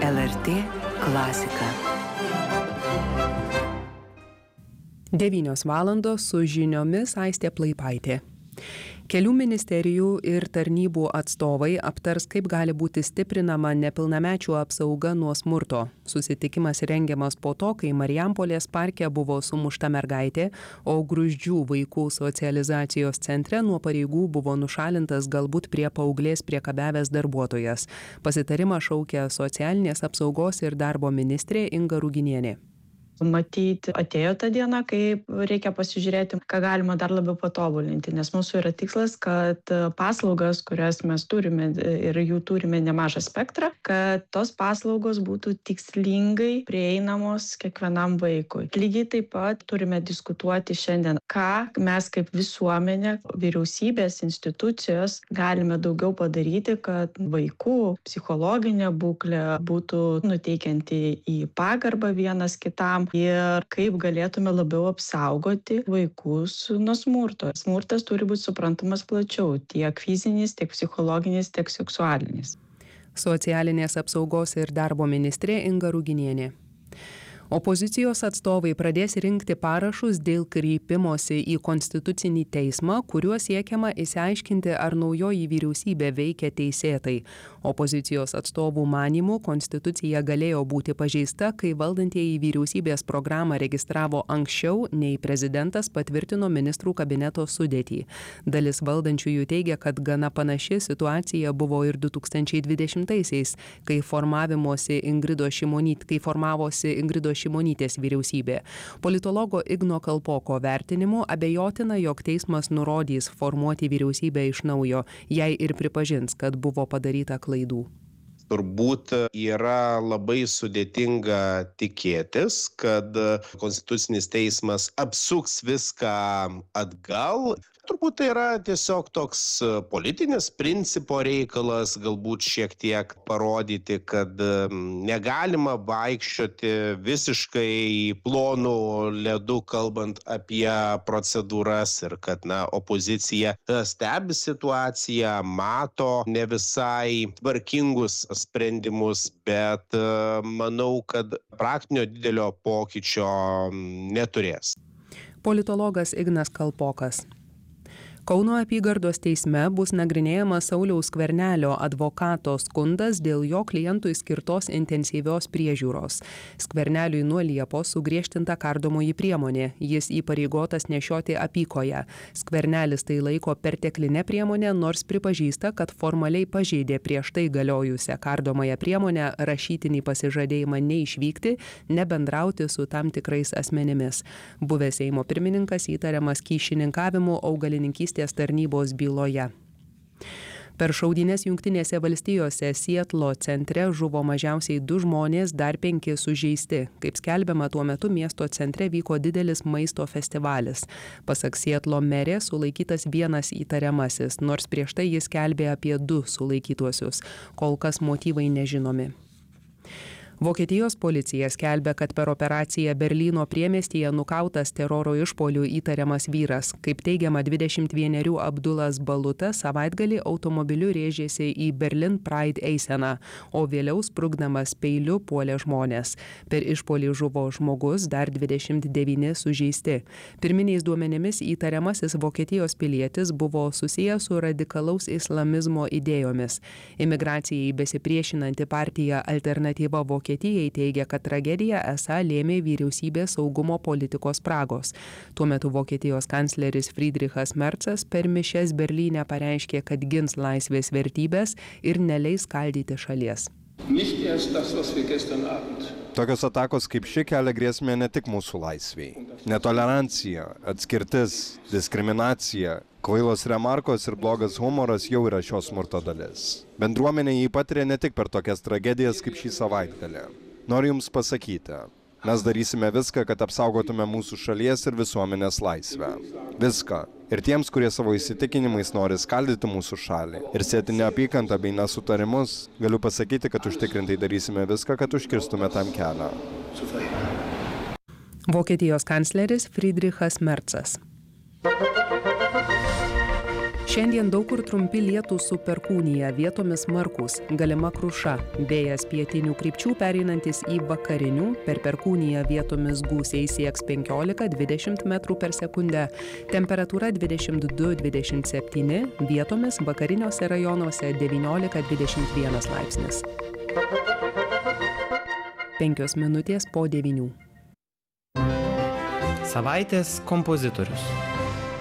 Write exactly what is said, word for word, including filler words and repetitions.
L R T klasika. devynios valandos su žiniomis Aistė Plaipaitė. Kelių ministerijų ir tarnybų atstovai aptars, kaip gali būti stiprinama nepilnamečių apsauga nuo smurto. Susitikimas rengiamas po to, kai Marijampolės parke buvo sumušta mergaitė, o Gruzdžių vaikų socializacijos centre nuo pareigų buvo nušalintas galbūt prie paauglės priekabiavęs darbuotojas. Pasitarimą šaukia socialinės apsaugos ir darbo ministrė Inga Ruginienė. Matyti, atėjo ta diena, kai reikia pasižiūrėti, ką galima dar labiau patobulinti, nes mūsų yra tikslas, kad paslaugas, kurias mes turime ir jų turime nemažą spektrą, kad tos paslaugos būtų tikslingai prieinamos kiekvienam vaikui. Lygiai taip pat turime diskutuoti šiandien, ką mes kaip visuomenė, vyriausybės, institucijos galime daugiau padaryti, kad vaikų psichologinė būklė būtų nuteikianti į pagarbą vienas kitam, ir kaip galėtume labiau apsaugoti vaikus nuo smurto. Smurtas turi būti suprantamas plačiau, tiek fizinis, tiek psichologinis, tiek seksualinis. Socialinės apsaugos ir darbo ministrė Inga Ruginienė. Opozicijos atstovai pradės rinkti parašus dėl kreipimosi į Konstitucinį teismą, kuriuo siekiama išsiaiškinti, ar naujoji vyriausybė veikia teisėtai. Opozicijos atstovų manymu Konstitucija galėjo būti pažeista, kai valdantieji vyriausybės programą registravo anksčiau, nei prezidentas patvirtino ministrų kabineto sudėtį. Dalis valdančiųjų teigia, kad gana panaši situacija buvo ir du tūkstančiai dvidešimtaisiais, kai formavimosi Ingridos Šimonytės, kai formavosi Ingridos Šimonytės vyriausybė. Politologo Igno Kalpoko vertinimu abejotina, jog teismas nurodys formuoti vyriausybę iš naujo, jei ir pripažins, kad buvo padaryta klaidų. Turbūt yra labai sudėtinga tikėtis, kad Konstitucinis teismas apsuks viską atgal. Turbūt tai yra tiesiog toks politinis principo reikalas, galbūt šiek tiek parodyti, kad negalima vaikščioti visiškai plonų ledų, kalbant apie procedūras, ir kad na, opozicija stebi situaciją, mato ne visai tvarkingus sprendimus, bet manau, kad praktinio didelio pokyčio neturės. Politologas Ignas Kalpokas. Kauno apygardos teisme bus nagrinėjamas Sauliaus Skvernelio advokato skundas dėl jo klientui skirtos intensyvios priežiūros. Skverneliui nuo Liepos sugriežtinta kardomoji priemonė. Jis įpareigotas nešioti apykoję. Skvernelis tai laiko perteklinę priemonę, nors pripažįsta, kad formaliai pažeidė prieš tai galiojusią kardomąją priemonę rašytinį pasižadėjimą neišvykti, nebendrauti su tam tikrais asmenimis. Buvęs Seimo pirmininkas įtariamas kyšininkavimu augalininkystės tarnybos byloje. Per šaudynes Jungtinėse valstijose Sietlo centre žuvo mažiausiai du žmonės, dar penki sužeisti. Kaip skelbiama, tuo metu miesto centre vyko didelis maisto festivalis. Pasak Sietlo merės sulaikytas vienas įtariamasis, nors prieš tai jis skelbė apie du sulaikytuosius. Kol kas motyvai nežinomi. Vokietijos policija skelbia, kad per operaciją Berlyno priemiestyje nukautas teroro išpuolių įtariamas vyras. Kaip teigiama, dvidešimt vienerių Abdulas Balutas savaitgalį automobiliu rėžėsi į Berlin Pride eiseną, o vėliau sprukdamas peiliu puolė žmonės. Per išpuolį žuvo žmogus, dar dvidešimt devyni sužeisti. Pirminiais duomenimis įtariamasis Vokietijos pilietis buvo susijęs su radikalaus islamizmo idėjomis. Imigracijai besipriešinanti partija Alternatyva Vokietijos Vokietijai teigia, kad tragediją esą lėmė vyriausybės saugumo politikos spragos. Tuo metu Vokietijos kancleris Friedrichas Merzas per mišias Berlyne pareiškė, kad gins laisvės vertybės ir neleis skaldyti šalies. Tokios atakos kaip ši kelia grėsmę ne tik mūsų laisviai. Netolerancija, atskirtis, diskriminacija, kvailos remarkos ir blogas humoras jau yra šios smurto dalis. Bendruomenė jį patiria ne tik per tokias tragedijas kaip šį savaitgalį. Noriu Jums pasakyti, mes darysime viską, kad apsaugotume mūsų šalies ir visuomenės laisvę. Viską. Ir tiems, kurie savo įsitikinimais nori skaldyti mūsų šalį ir sėti neapykantą bei nesutarimus, galiu pasakyti, kad užtikrintai darysime viską, kad užkirstume tam kelią. Vokietijos kancleris Friedrichas Merzas. Šiandien daug kur trumpi lietūs su perkūnija, vietomis smarkūs, galima kruša. Vėjas pietinių krypčių pereinantis į vakarinių, per perkūniją vietomis gūsiai sieks penkiolika dvidešimt metrų per sekundę. Temperatūra dvidešimt du dvidešimt septyni, vietomis vakariniuose rajonuose devyniolika dvidešimt vienas laipsnis. Penkios minutės po devynių. Savaitės kompozitorius.